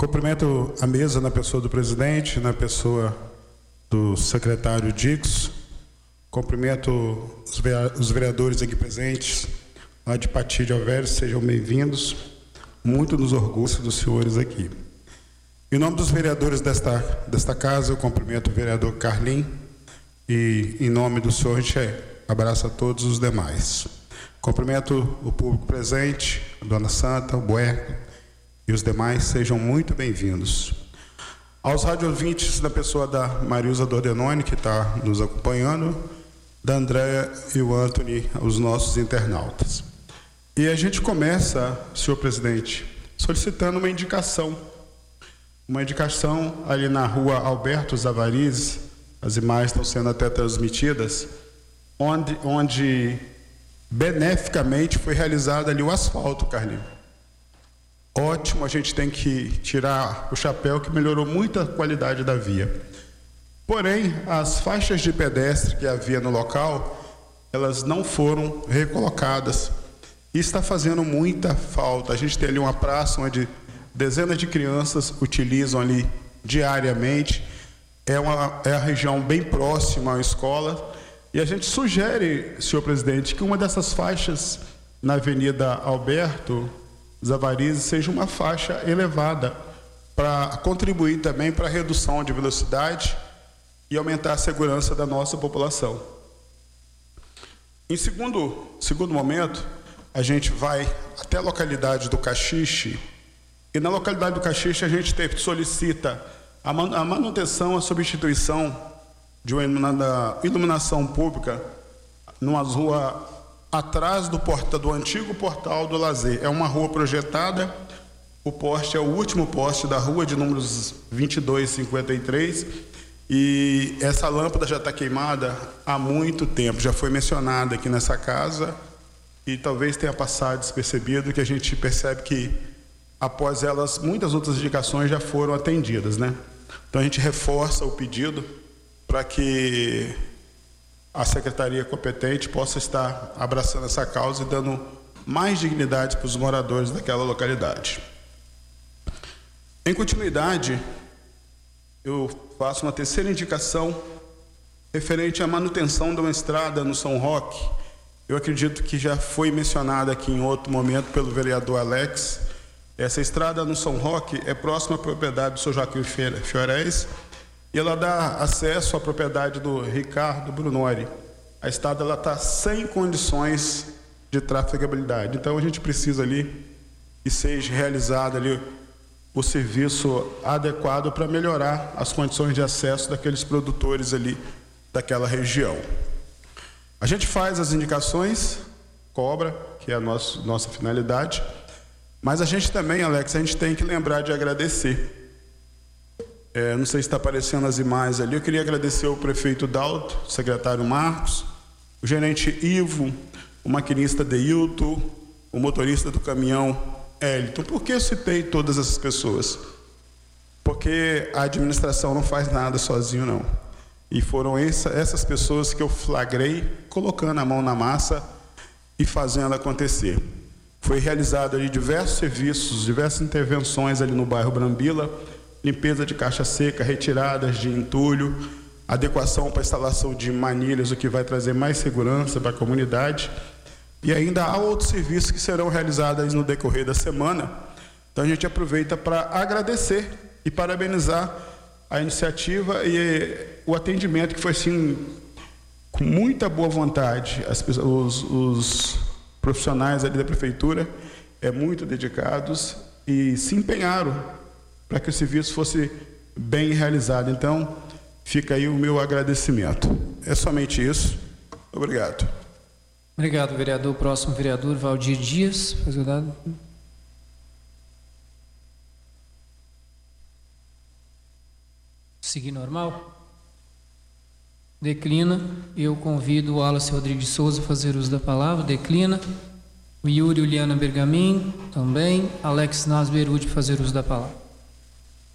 Cumprimento a mesa na pessoa do presidente, na pessoa do secretário Dix. Cumprimento os vereadores aqui presentes, lá de Pati de Alveres, sejam bem-vindos. Muito nos orgulho dos senhores aqui. Em nome dos vereadores desta casa, eu cumprimento o vereador Carlim e, em nome do senhor, a gente abraça a todos os demais. Cumprimento o público presente, a dona Santa, o Buerque e os demais, sejam muito bem-vindos. Aos radiovintes, na pessoa da Marilza Dordenoni, que está nos acompanhando, da Andréia e o Anthony, os nossos internautas. E a gente começa, senhor presidente, solicitando uma indicação ali na rua Alberto Zavarizes, as imagens estão sendo até transmitidas, onde beneficamente foi realizado ali o asfalto, Carlinhos. Ótimo, a gente tem que tirar o chapéu que melhorou muito a qualidade da via. Porém, as faixas de pedestre que havia no local, elas não foram recolocadas. Isso está fazendo muita falta. A gente tem ali uma praça onde dezenas de crianças utilizam ali diariamente. É a região bem próxima à escola. E a gente sugere, senhor presidente, que uma dessas faixas na Avenida Alberto Zavarizes seja uma faixa elevada para contribuir também para a redução de velocidade e aumentar a segurança da nossa população. Em segundo momento, a gente vai até a localidade do Caxixe, e na localidade do Caxixe a gente solicita a manutenção, a substituição de uma iluminação pública numa rua atrás do antigo Portal do Lazer. É uma rua projetada, o poste é o último poste da rua, de números 2253, e essa lâmpada já está queimada há muito tempo, já foi mencionada aqui nessa casa, e talvez tenha passado despercebido, que a gente percebe que, após elas, muitas outras indicações já foram atendidas, né? Então a gente reforça o pedido para que a secretaria competente possa estar abraçando essa causa e dando mais dignidade para os moradores daquela localidade. Em continuidade, eu faço uma terceira indicação referente à manutenção de uma estrada no São Roque. Eu acredito que já foi mencionada aqui em outro momento pelo vereador Alex. Essa estrada no São Roque é próxima à propriedade do Sr. Joaquim Fiorez, e ela dá acesso à propriedade do Ricardo Brunori. A estrada está sem condições de trafegabilidade. Então a gente precisa ali que seja realizado ali o serviço adequado para melhorar as condições de acesso daqueles produtores ali daquela região. A gente faz as indicações, cobra, que é a nossa finalidade, mas a gente também, Alex, a gente tem que lembrar de agradecer. Não sei se está aparecendo as imagens ali, eu queria agradecer ao prefeito Dalto, o secretário Marcos, o gerente Ivo, o maquinista Deilton, o motorista do caminhão Elton. Por que eu citei todas essas pessoas? Porque a administração não faz nada sozinho, não. E foram essas pessoas que eu flagrei, colocando a mão na massa e fazendo acontecer. Foi realizado ali diversos serviços, diversas intervenções ali no bairro Brambila, limpeza de caixa seca, retiradas de entulho, adequação para a instalação de manilhas, o que vai trazer mais segurança para a comunidade. E ainda há outros serviços que serão realizados no decorrer da semana. Então a gente aproveita para agradecer e parabenizar a iniciativa e o atendimento, que foi assim, com muita boa vontade. Os profissionais ali da prefeitura muito dedicados e se empenharam para que o serviço fosse bem realizado. Então, fica aí o meu agradecimento. É somente isso. Obrigado. Obrigado, vereador. Próximo vereador, Valdir Dias. Seguir normal? Declina. Eu convido o Wallace Rodrigues de Souza a fazer uso da palavra. Declina. O Yuri Uliana Bergamin, também. Alex Nasberud, fazer uso da palavra.